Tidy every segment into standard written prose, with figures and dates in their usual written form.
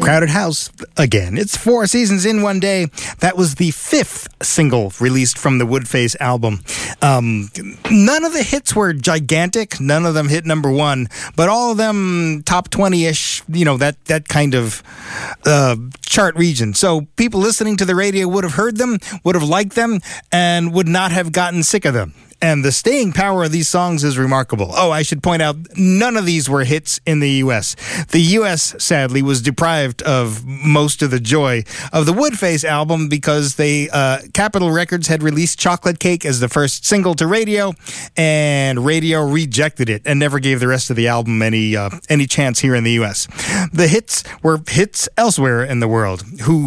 Crowded House again. It's 4 seasons in one day. That was the 5th single released from the Woodface album. None of the hits were gigantic. None of them hit number one, but all of them top 20-ish, that kind of chart region. So people listening to the radio would have heard them, would have liked them, and would not have gotten sick of them. And the staying power of these songs is remarkable. Oh, I should point out, none of these were hits in the U.S. The U.S., sadly, was deprived of most of the joy of the Woodface album because Capitol Records had released Chocolate Cake as the first single to radio, and radio rejected it and never gave the rest of the album any chance here in the U.S. The hits were hits elsewhere in the world who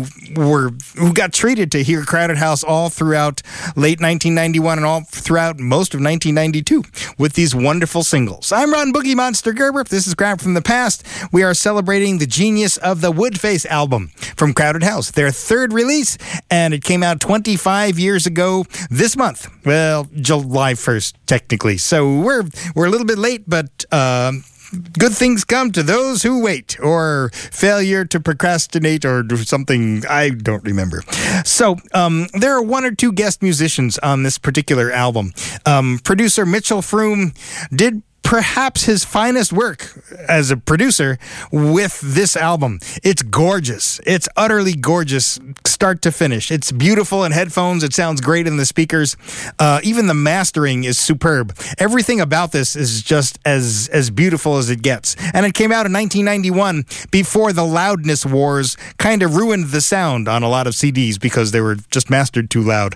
got treated to hear Crowded House all throughout late 1991 and all throughout most of 1992 with these wonderful singles. I'm Ron Boogie Monster Gerber. This is Crap from the Past. We are celebrating the genius of the Woodface album from Crowded House, their third release, and it came out 25 years ago this month. Well, July 1st, technically. So we're a little bit late, but good things come to those who wait, or failure to procrastinate, or something I don't remember. So there are one or two guest musicians on this particular album. Producer Mitchell Froom did perhaps his finest work as a producer with this album. It's gorgeous. It's utterly gorgeous, start to finish. It's beautiful in headphones. It sounds great in the speakers. Even the mastering is superb. Everything about this is just as beautiful as it gets. And it came out in 1991 before the loudness wars kind of ruined the sound on a lot of CDs because they were just mastered too loud.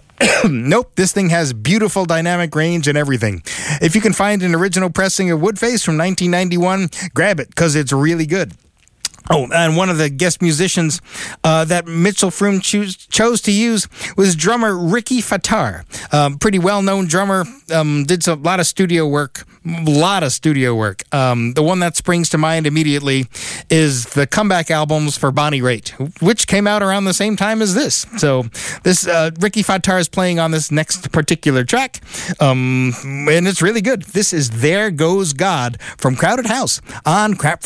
Nope, this thing has beautiful dynamic range and everything. If you can find an original pressing of Woodface from 1991, grab it because it's really good. Oh, and one of the guest musicians that Mitchell Froom chose to use was drummer Ricky Fattar. Pretty well-known drummer, did a lot of studio work. The one that springs to mind immediately is the comeback albums for Bonnie Raitt, which came out around the same time as this. So this Ricky Fattar is playing on this next particular track, and it's really good. This is There Goes God from Crowded House on Crap